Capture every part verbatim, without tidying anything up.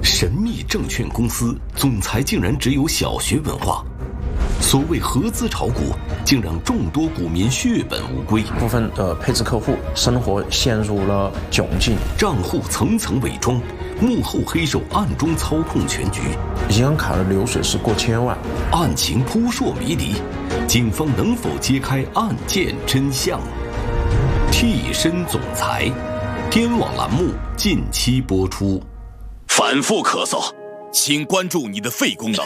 神秘证券公司总裁竟然只有小学文化，所谓合资炒股，竟让众多股民血本无归。 部分的配置客户生活陷入了窘境， 账户层层伪装，幕后黑手暗中操控全局。 银行卡的流水是过千万， 案情扑朔迷离，警方能否揭开案件真相？替身总裁，天网栏目近期播出。 反复咳嗽，请关注你的肺功能。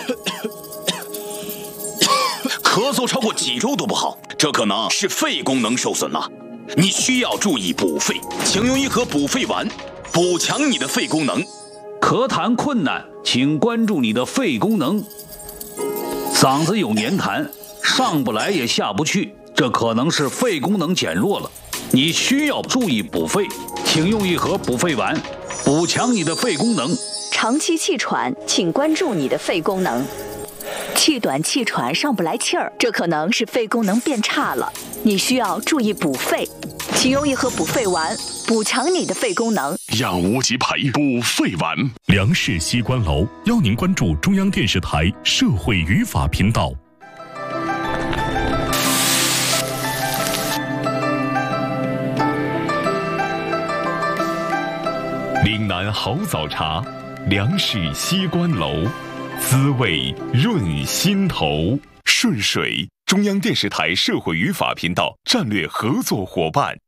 咳嗽超过几周都不好，这可能是肺功能受损了。你需要注意补肺，请用一盒补肺丸，补强你的肺功能。 咳痰困难，请关注你的肺功能。嗓子有黏痰，上不来也下不去，这可能是肺功能减弱了。你需要注意补肺，请用一盒补肺丸，补强你的肺功能。 长期气喘，请关注你的肺功能。气短气喘上不来气儿，这可能是肺功能变差了，你需要注意补肺，请用一盒补肺丸，补强你的肺功能。 养无极培补肺丸，梁氏西关楼邀您关注中央电视台社会语法频道。岭南好早茶，梁氏西关楼，滋味润心头。顺水，中央电视台社会语法频道战略合作伙伴。